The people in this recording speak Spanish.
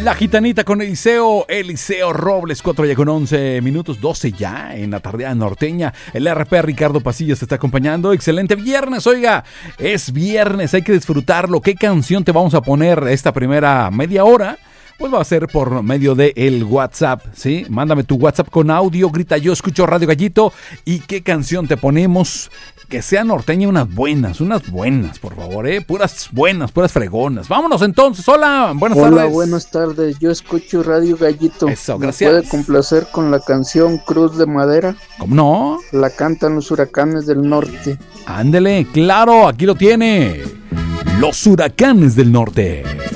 La Gitanita con Eliseo Robles, 4:11, 12 ya en la tardeada norteña. El RP Ricardo Pasillas te está acompañando. Excelente viernes, oiga, es viernes, hay que disfrutarlo. ¿Qué canción te vamos a poner esta primera media hora? Pues va a ser por medio de el WhatsApp, ¿sí? Mándame tu WhatsApp con audio, grita yo escucho Radio Gallito. ¿Y qué canción te ponemos? Que sea norteña, unas buenas, por favor, puras buenas, puras fregonas. Vámonos entonces, hola, buenas tardes. Hola, buenas tardes, yo escucho Radio Gallito. Eso, gracias. ¿Me puede complacer con la canción Cruz de Madera? ¿Cómo no? La cantan los Huracanes del Norte. Ándele, claro, aquí lo tiene. Los Huracanes del Norte.